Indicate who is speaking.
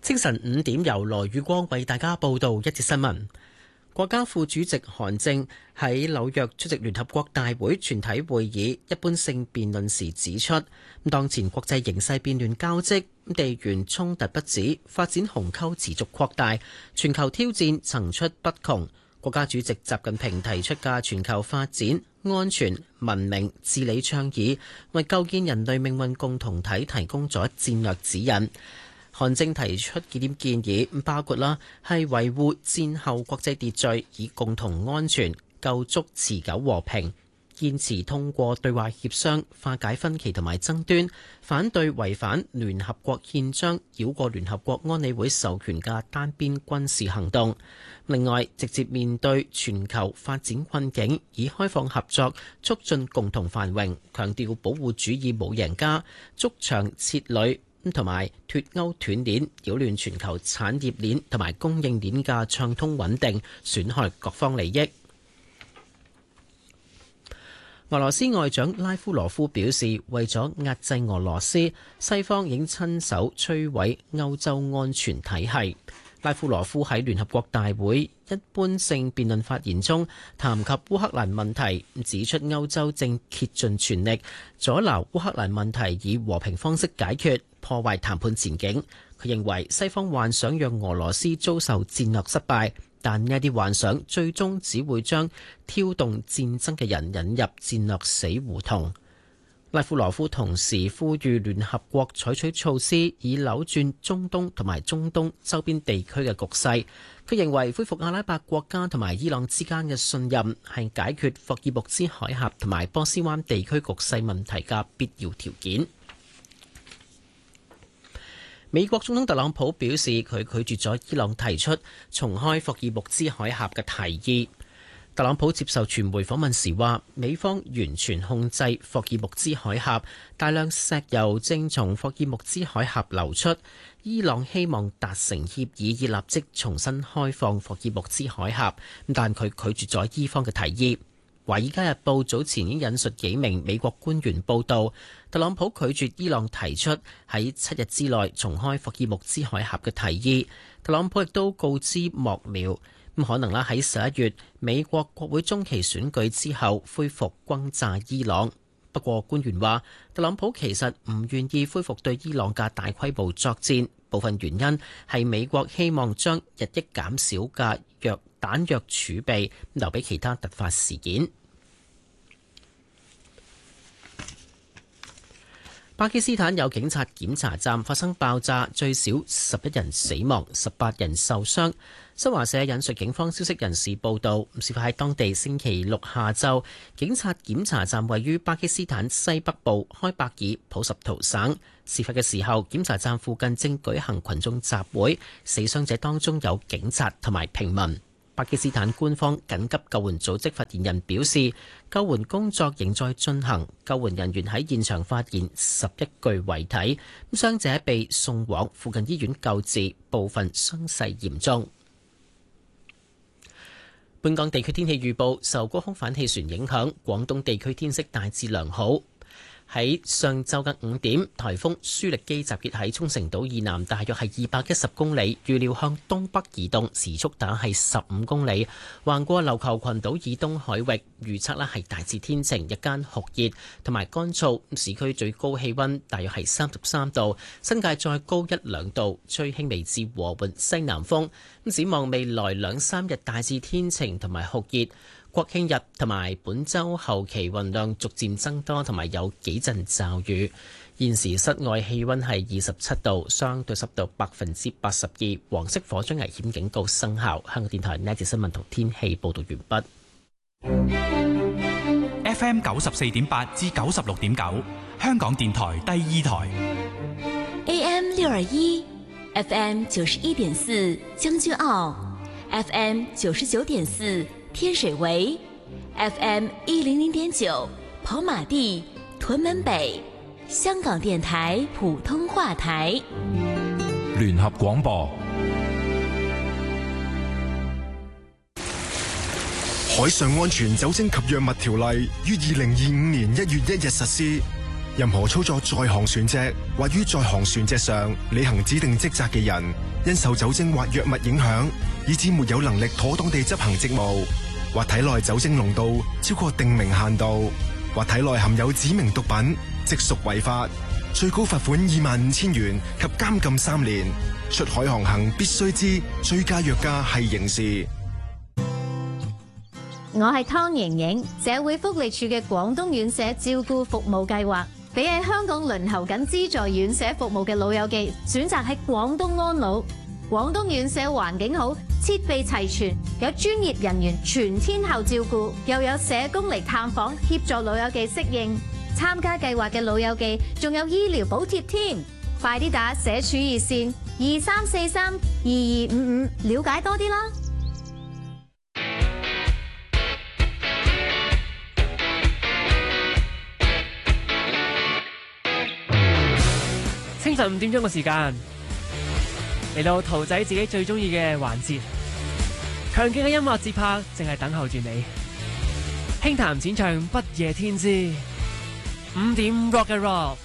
Speaker 1: 清晨5點，由羅宇光為大家報道一節新聞。國家副主席韓正喺紐約出席聯合國大會全體會議一般性辯論時指出，當前國際形勢變亂交織，地緣衝突不止，發展鴻溝持續擴大，全球挑戰層出不窮。國家主席習近平提出嘅全球發展、安全、文明、治理倡議，為構建人類命運共同體提供咗戰略指引。韓正提出幾點建議，包括係維護戰後國際秩序，以共同安全構築持久和平，堅持通過對話協商化解分歧同埋爭端，反對違反聯合國憲章、繞過聯合國安理會授權嘅單邊軍事行動。另外，直接面對全球發展困境，以開放合作促進共同繁榮，強調保護主義冇贏家，築牆設壘同埋脫鈎斷鏈，擾亂全球產業鏈同埋供應鏈嘅暢通穩定，損害各方利益。俄羅斯外長拉夫羅夫表示，為咗壓制俄羅斯，西方已經親手摧毀歐洲安全體系。拉夫羅夫喺聯合國大會一般性辯論發言中談及烏克蘭問題，指出歐洲正竭盡全力阻撓烏克蘭問題以和平方式解決，破壞談判前景。佢認為西方幻想讓俄羅斯遭受戰略失敗，但呢啲幻想最終只會將挑動戰爭嘅人引入戰略死胡同。拉夫羅夫同時呼籲聯合國採取措施，以扭轉中東同埋中東周邊地區嘅局勢。佢認為恢復阿拉伯國家同埋伊朗之間嘅信任係解決霍爾木茲海峽同埋波斯灣地區局勢問題嘅必要條件。美國總統特朗普表示，佢拒絕咗伊朗提出重開霍爾木茲海峽嘅提議。特朗普接受傳媒訪問時話，美方完全控制霍爾木茲海峽，大量石油正從霍爾木茲海峽流出。伊朗希望達成協議，以立即重新開放霍爾木茲海峽，但佢拒絕咗伊方嘅提議。《華爾街日報》早前已經引述幾名美國官員報道，特朗普拒絕伊朗提出喺7日之內重開霍爾木茲海峽嘅提議。特朗普亦都告知幕僚，可能喺11月美國國會中期選舉之後恢復轟炸伊朗。不過官員話，特朗普其實唔願意恢復對伊朗嘅大規模作戰，部分原因係美國希望將日益減少嘅彈藥儲備留俾其他突發事件。巴基斯坦有警察檢查站發生爆炸，最少11人死亡，18人受傷。新華社引述警方消息人士報道，事發喺當地星期六下晝，警察檢查站位於巴基斯坦西北部開伯爾普什圖省。事發嘅時候，檢查站附近正舉行群眾集會，死傷者當中有警察同埋平民。巴基斯坦官方緊急救援組織發言人表示，救援工作仍在進行，救援人員喺現場發現11具遺體，傷者被送往附近醫院救治，部分傷勢嚴重。本港地區天氣預報，受高空反氣旋影響，廣東地區天色大致良好。喺上晝嘅5點，颱風舒力基集結喺沖繩島以南，大約係210公里，預料向東北移動，時速大約係15公里，橫過琉球群島以東海域。預測係大致天晴，日間酷熱同埋乾燥，市區最高氣溫大約係33度，新界再高1-2度，吹輕微至和緩西南風。展望未來2-3日大致天晴同埋酷熱。國慶日同埋本週後期雲量逐漸增多，同埋有幾陣驟雨。現時室外氣溫係27度，相對濕度82%，黃色火災危險警告生效。香港電台呢節新聞同天氣報道完
Speaker 2: 畢。FM 94.8至96.9，香港電台第2台。
Speaker 3: AM 621 ，FM 91.4，將軍澳 ，FM 99.4。天水圍 FM 100.9，跑馬地、屯門北，香港電台普通話台。
Speaker 4: 聯合廣播。
Speaker 5: 海上安全酒精及藥物條例於2025年1月1日實施， 任何操作在航船隻或於在航船隻上履行指定職責嘅人，因受酒精或藥物影響，以致沒有能力妥當地執行職務，或體內酒精濃度超過定明限度，或體內含有指明毒品，即屬違法，最高罰款25,000元及監禁3年。出海航行必須知醉駕藥駕係刑事。
Speaker 6: 我係湯瑩瑩，社會福利署嘅廣東院舍照顧服務計劃，俾喺香港輪候緊資助院舍服務嘅老友記選擇喺廣東安老。廣東院舍環境好，設備齊全，有專業人員全天候照顧，又有社工嚟探訪協助老友記適應。參加計劃嘅老友記仲有醫療補貼添，快啲打社署熱線23432255了解多啲啦。
Speaker 7: 清晨5點鐘嘅時間，嚟到桃仔自己最中意嘅環節，強勁嘅音樂節拍淨係等候住你。輕談淺唱不夜天之5點 Rock and Roll。